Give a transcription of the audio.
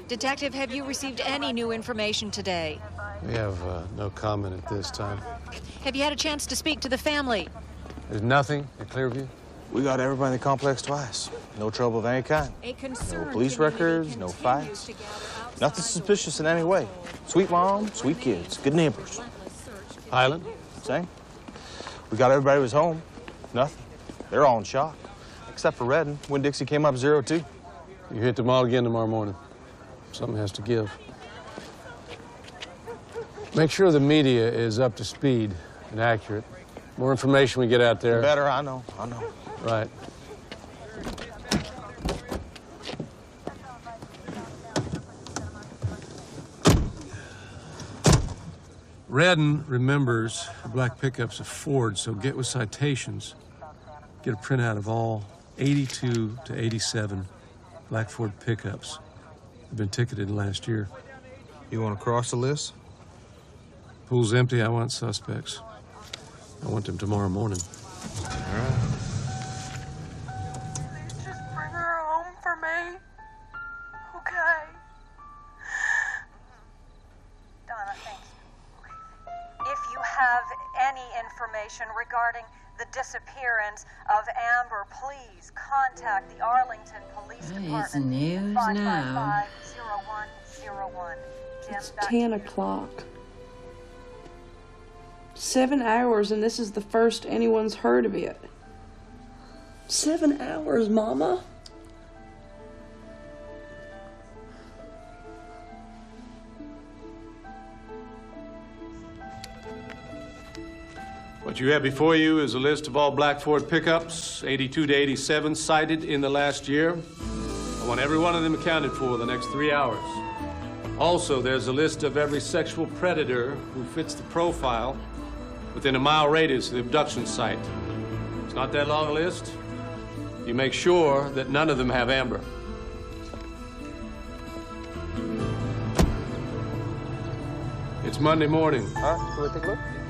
Detective, have you received any new information today? We have no comment at this time. Have you had a chance to speak to the family? There's nothing at Clearview? We got everybody in the complex twice. No trouble of any kind. No police records, no fights. Nothing suspicious in any way. Sweet mom, sweet kids, good neighbors. Highland? Same. We got everybody who was home. Nothing. They're all in shock. Except for Redden. Winn-Dixie came up 0-2. You hit the mall again tomorrow morning. Something has to give. Make sure the media is up to speed and accurate. More information we get out there. The better, I know. Right. Redden remembers the black pickup's a Ford, so get with citations. Get a printout of all 82 to 87 black Ford pickups have been ticketed last year. You want to cross the list? Pool's empty. I want suspects. I want them tomorrow morning. All right. Please just bring her home for me. Okay. Donna, thanks. If you have any information regarding the disappearance of Amber, please contact the Arlington Police Department. It's news now. 555-0101. It's 10 o'clock. 7 hours, and this is the first anyone's heard of it. 7 hours, Mama. What you have before you is a list of all black Ford pickups, 82 to 87, cited in the last year. I want every one of them accounted for the next 3 hours. Also, there's a list of every sexual predator who fits the profile within a mile radius of the abduction site. It's not that long a list. You make sure that none of them have Amber. It's Monday morning. All right, can we take a look?